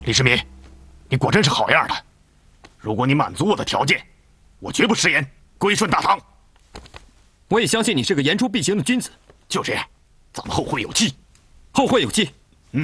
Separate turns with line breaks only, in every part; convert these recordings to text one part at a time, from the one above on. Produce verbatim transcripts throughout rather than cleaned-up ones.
李世民，你果真是好样的！如果你满足我的条件，我绝不食言，归顺大唐。
我也相信你是个言出必行的君子。
就这样，咱们后会有期。
后会有期。
嗯。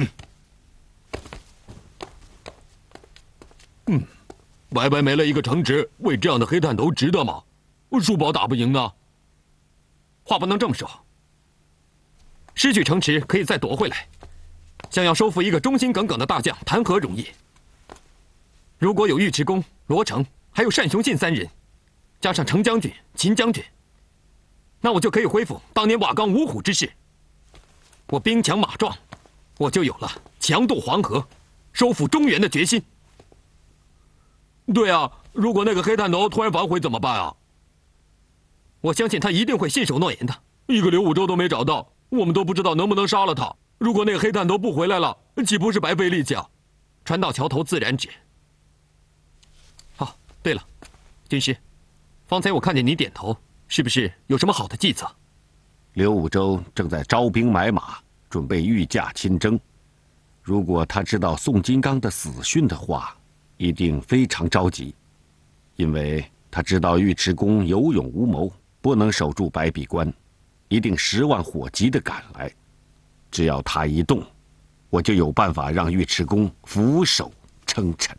嗯，白白没了一个城池，为这样的黑炭头值得吗？叔宝打不赢呢。话不能这么说。失去城池可以再夺回来。 想要收复一个忠心耿耿的大将，谈何容易？如果有尉迟恭、罗成，还有单雄信三人，加上程将军、秦将军，那我就可以恢复当年瓦岗五虎之势。我兵强马壮，我就有了强渡黄河、收复中原的决心。对啊，如果那个黑炭头突然反悔怎么办啊？我相信他一定会信守诺言的。一个刘武周都没找到，我们都不知道能不能杀了他。 如果那个黑炭头不回来了，岂不是白费力气啊？船到桥头自然直。哦，对了，军师，方才我看见你点头，是不是有什么好的计策？
刘武周正在招兵买马，准备御驾亲征。如果他知道宋金刚的死讯的话，一定非常着急，因为他知道尉迟恭有勇无谋，不能守住白壁关，一定十万火急地赶来。 只要他一动，我就有办法让尉迟恭俯首称臣。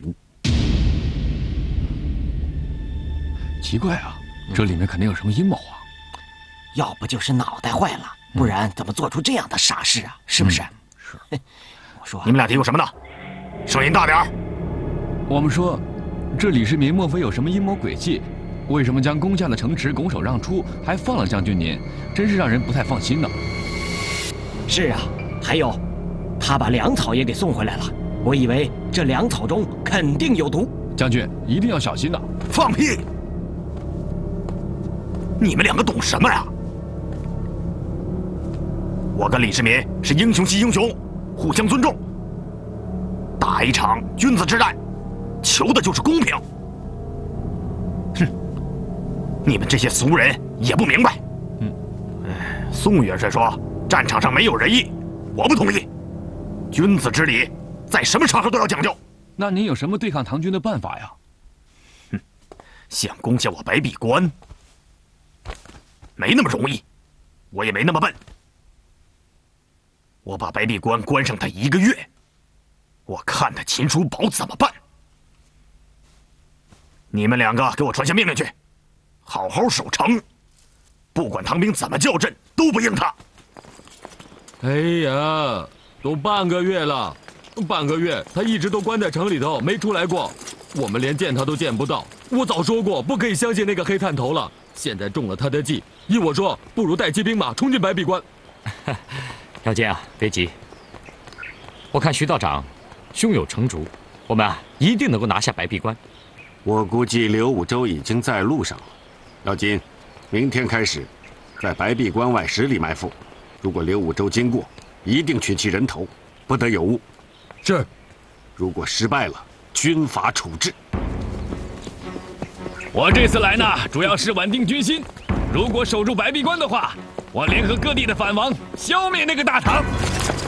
奇怪啊，这里面肯定有什么阴谋啊！
要不就是脑袋坏了，不然怎么做出这样的傻事啊？是不是？
是。
我说，
你们俩嘀咕什么呢？声音大点儿！
我们说，这李世民莫非有什么阴谋诡计？为什么将攻下的城池拱手让出，还放了将军您？真是让人不太放心呢。
是啊，还有，他把粮草也给送回来了。我以为这粮草中肯定有毒。
将军一定要小心呐！
放屁！你们两个懂什么呀？我跟李世民是英雄惜英雄，互相尊重。打一场君子之战，求的就是公平。哼，你们这些俗人也不明白。嗯，哎，宋元帅说。 战场上没有仁义，我不同意。君子之礼，在什么场合都要讲究。
那您有什么对抗唐军的办法呀？
哼，想攻下我白壁关，没那么容易，我也没那么笨。我把白壁关关上他一个月，我看他秦叔宝怎么办。你们两个给我传下命令去，好好守城，不管唐兵怎么叫阵，都不应他。
哎呀，都半个月了，半个月他一直都关在城里头，没出来过，我们连见他都见不到。我早说过不可以相信那个黑炭头了，现在中了他的计，依我说，不如带骑兵马冲进白壁关。
姚坚啊，别急，我看徐道长胸有成竹，我们啊一定能够拿下白壁关。
我估计刘武周已经在路上了。姚金，明天开始，在白壁关外十里埋伏。 如果刘武周经过，一定取其人头，不得有误。
是。
如果失败了，军法处置。
我这次来呢，主要是稳定军心。如果守住白壁关的话，我联合各地的反王，消灭那个大唐。